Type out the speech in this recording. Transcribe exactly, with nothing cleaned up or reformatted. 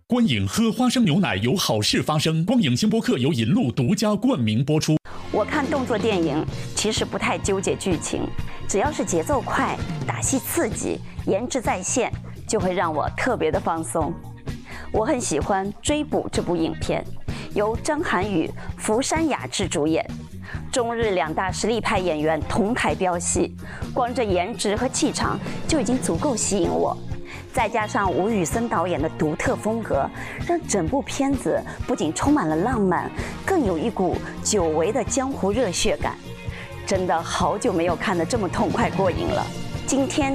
观影喝花生牛奶有好事发生。光影星播客由银鹿独家冠名播出。 我看动作电影其实不太纠结剧情，只要是节奏快、打戏刺激、颜值在线，就会让我特别的放松。我很喜欢《追捕》这部影片，由张涵予、福山雅治主演，中日两大实力派演员同台飙戏，光这颜值和气场就已经足够吸引我。再加上吴宇森导演的独特风格，让整部片子不仅充满了浪漫，更有一股久违的江湖热血感。真的好久没有看得这么痛快过瘾了。今天